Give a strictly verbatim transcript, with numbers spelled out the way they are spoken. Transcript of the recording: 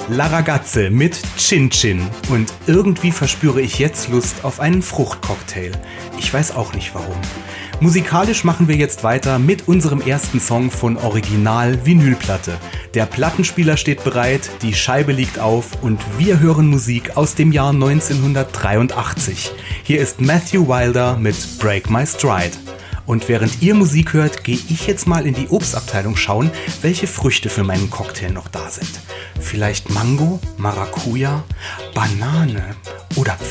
La Ragazze mit Chin Chin. Und irgendwie verspüre ich jetzt Lust auf einen Fruchtcocktail. Ich weiß auch nicht warum. Musikalisch machen wir jetzt weiter mit unserem ersten Song von Original Vinylplatte. Der Plattenspieler steht bereit, die Scheibe liegt auf und wir hören Musik aus dem Jahr neunzehnhundertdreiundachtzig. Hier ist Matthew Wilder mit Break My Stride. Und während ihr Musik hört, gehe ich jetzt mal in die Obstabteilung schauen, welche Früchte für meinen Cocktail noch da sind. Vielleicht Mango, Maracuja, Banane oder